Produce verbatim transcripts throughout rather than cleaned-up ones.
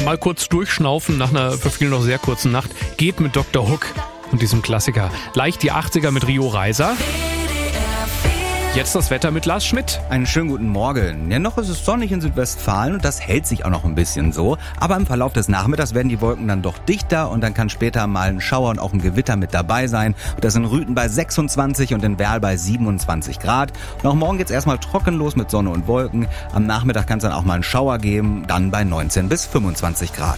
Mal kurz durchschnaufen nach einer für viele noch sehr kurzen Nacht geht mit Doktor Hook und diesem Klassiker. Leicht die achtziger mit Rio Reiser. Jetzt das Wetter mit Lars Schmidt. Einen schönen guten Morgen. Ja, noch ist es sonnig in Südwestfalen und das hält sich auch noch ein bisschen so. Aber im Verlauf des Nachmittags werden die Wolken dann doch dichter und dann kann später mal ein Schauer und auch ein Gewitter mit dabei sein. Und das in Rüthen bei sechsundzwanzig und in Werl bei siebenundzwanzig Grad. Und auch morgen geht's erstmal trocken los mit Sonne und Wolken. Am Nachmittag kann es dann auch mal einen Schauer geben, dann bei neunzehn bis fünfundzwanzig Grad.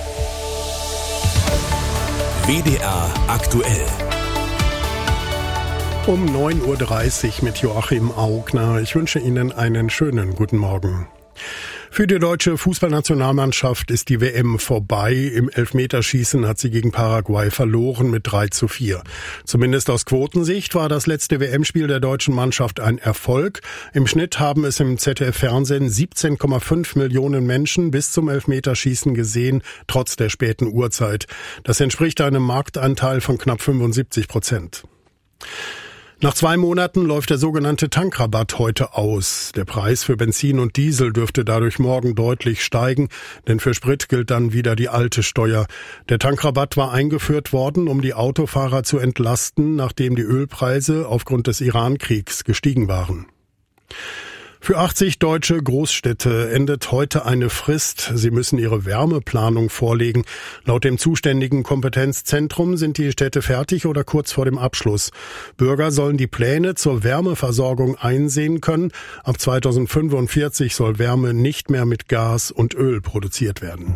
W D R aktuell. Um neun Uhr dreißig mit Joachim Augner. Ich wünsche Ihnen einen schönen guten Morgen. Für die deutsche Fußballnationalmannschaft ist die W M vorbei. Im Elfmeterschießen hat sie gegen Paraguay verloren mit drei zu vier. Zumindest aus Quotensicht war das letzte W M-Spiel der deutschen Mannschaft ein Erfolg. Im Schnitt haben es im Z D F-Fernsehen siebzehn Komma fünf Millionen Menschen bis zum Elfmeterschießen gesehen, trotz der späten Uhrzeit. Das entspricht einem Marktanteil von knapp fünfundsiebzig Prozent. Nach zwei Monaten läuft der sogenannte Tankrabatt heute aus. Der Preis für Benzin und Diesel dürfte dadurch morgen deutlich steigen, denn für Sprit gilt dann wieder die alte Steuer. Der Tankrabatt war eingeführt worden, um die Autofahrer zu entlasten, nachdem die Ölpreise aufgrund des Iran-Kriegs gestiegen waren. Für achtzig deutsche Großstädte endet heute eine Frist. Sie müssen ihre Wärmeplanung vorlegen. Laut dem zuständigen Kompetenzzentrum sind die Städte fertig oder kurz vor dem Abschluss. Bürger sollen die Pläne zur Wärmeversorgung einsehen können. Ab zweitausendfünfundvierzig soll Wärme nicht mehr mit Gas und Öl produziert werden.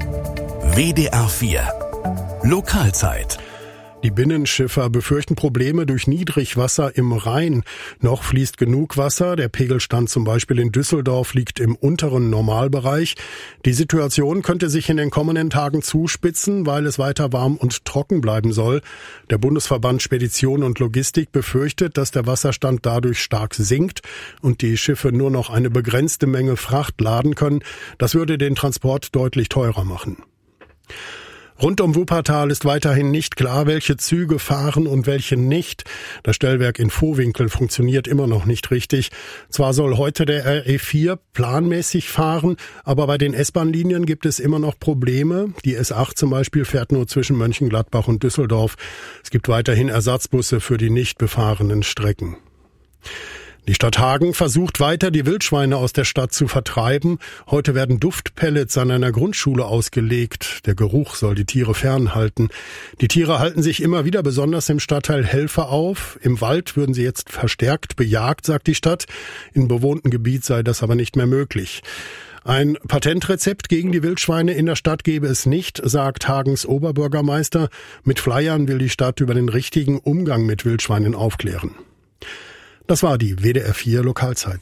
W D R vier Lokalzeit. Die Binnenschiffer befürchten Probleme durch Niedrigwasser im Rhein. Noch fließt genug Wasser. Der Pegelstand zum Beispiel in Düsseldorf liegt im unteren Normalbereich. Die Situation könnte sich in den kommenden Tagen zuspitzen, weil es weiter warm und trocken bleiben soll. Der Bundesverband Spedition und Logistik befürchtet, dass der Wasserstand dadurch stark sinkt und die Schiffe nur noch eine begrenzte Menge Fracht laden können. Das würde den Transport deutlich teurer machen. Rund um Wuppertal ist weiterhin nicht klar, welche Züge fahren und welche nicht. Das Stellwerk in Vohwinkel funktioniert immer noch nicht richtig. Zwar soll heute der R E vier planmäßig fahren, aber bei den S-Bahn-Linien gibt es immer noch Probleme. Die S acht zum Beispiel fährt nur zwischen Mönchengladbach und Düsseldorf. Es gibt weiterhin Ersatzbusse für die nicht befahrenen Strecken. Die Stadt Hagen versucht weiter, die Wildschweine aus der Stadt zu vertreiben. Heute werden Duftpellets an einer Grundschule ausgelegt. Der Geruch soll die Tiere fernhalten. Die Tiere halten sich immer wieder besonders im Stadtteil Helfer auf. Im Wald würden sie jetzt verstärkt bejagt, sagt die Stadt. Im bewohnten Gebiet sei das aber nicht mehr möglich. Ein Patentrezept gegen die Wildschweine in der Stadt gebe es nicht, sagt Hagens Oberbürgermeister. Mit Flyern will die Stadt über den richtigen Umgang mit Wildschweinen aufklären. Das war die W D R vier Lokalzeit.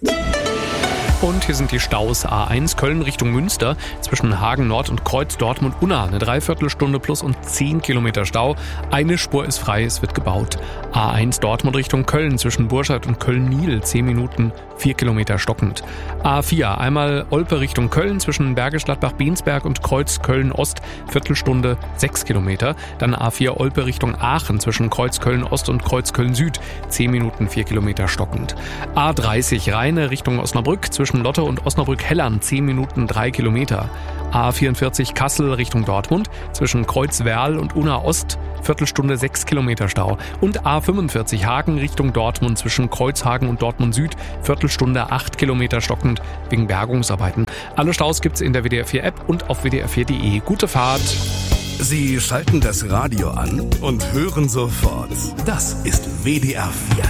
Und hier sind die Staus. A eins Köln Richtung Münster zwischen Hagen Nord und Kreuz Dortmund-Unna. Eine Dreiviertelstunde plus und zehn Kilometer Stau. Eine Spur ist frei, es wird gebaut. A eins Dortmund Richtung Köln zwischen Burscheid und Köln-Niel. zehn Minuten, vier Kilometer stockend. A vier einmal Olpe Richtung Köln zwischen Bergisch Gladbach-Bensberg und Kreuz Köln-Ost. Viertelstunde, sechs Kilometer. Dann A vier Olpe Richtung Aachen zwischen Kreuz Köln-Ost und Kreuz Köln-Süd. zehn Minuten, vier Kilometer stockend. A dreißig Rheine Richtung Osnabrück zwischen Lotte und Osnabrück-Hellern, zehn Minuten, drei Kilometer. A vierundvierzig Kassel Richtung Dortmund, zwischen Kreuz-Werl und Unna-Ost, Viertelstunde, sechs Kilometer Stau. Und A fünfundvierzig Hagen Richtung Dortmund, zwischen Kreuzhagen und Dortmund-Süd, Viertelstunde, acht Kilometer stockend, wegen Bergungsarbeiten. Alle Staus gibt's in der W D R vier App und auf w d r vier punkt d e. Gute Fahrt! Sie schalten das Radio an und hören sofort. Das ist W D R vier.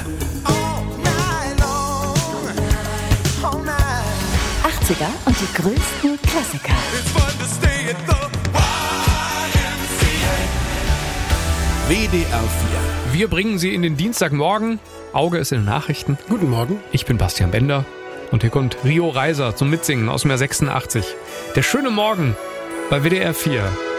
achtziger und die größten Klassiker. W D R vier. Wir bringen Sie in den Dienstagmorgen. Auge ist in den Nachrichten. Guten Morgen. Ich bin Bastian Bender. Und hier kommt Rio Reiser zum Mitsingen aus dem Jahr sechsundachtzig. Der schöne Morgen bei W D R vier.